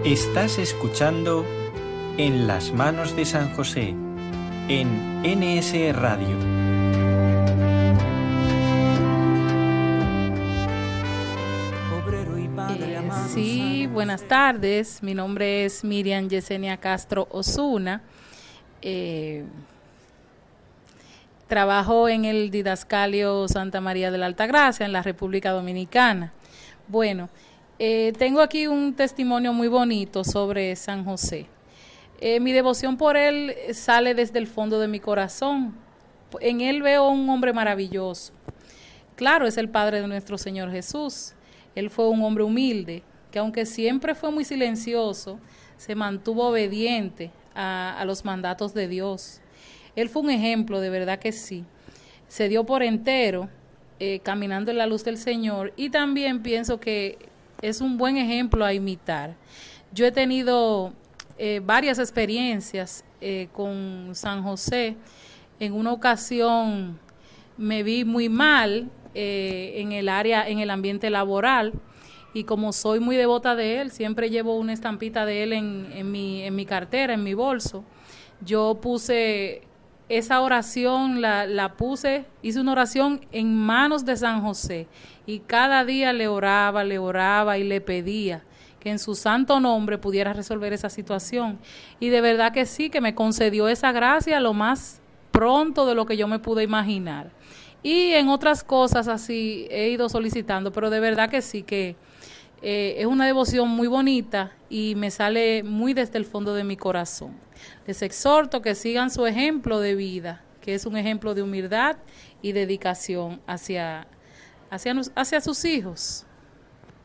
Estás escuchando En las manos de San José, en NSE Radio. Sí, buenas tardes. Mi nombre es Miriam Yesenia Castro Osuna. Trabajo en el Didascalio Santa María de la Altagracia, en la República Dominicana. Bueno, tengo aquí un testimonio muy bonito sobre San José. Mi devoción por él sale desde el fondo de mi corazón. En él veo un hombre maravilloso. Claro, es el Padre de nuestro Señor Jesús. Él fue un hombre humilde, que aunque siempre fue muy silencioso, se mantuvo obediente a los mandatos de Dios. Él fue un ejemplo, de verdad que sí. Se dio por entero, caminando en la luz del Señor, y también pienso que es un buen ejemplo a imitar. Yo he tenido varias experiencias con San José. En una ocasión me vi muy mal en el ambiente laboral, y como soy muy devota de él, siempre llevo una estampita de él en mi cartera, en mi bolso. Yo puse esa oración, hice una oración en manos de San José, y cada día le oraba y le pedía que en su santo nombre pudiera resolver esa situación. Y de verdad que sí, que me concedió esa gracia lo más pronto de lo que yo me pude imaginar. Y en otras cosas así he ido solicitando, pero de verdad que sí, que es una devoción muy bonita y me sale muy desde el fondo de mi corazón. Les exhorto que sigan su ejemplo de vida, que es un ejemplo de humildad y dedicación hacia sus hijos.